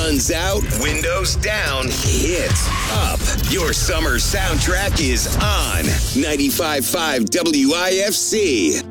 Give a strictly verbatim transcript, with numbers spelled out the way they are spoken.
Guns out, windows down, hits up. Your summer soundtrack is on ninety-five point five W I F C.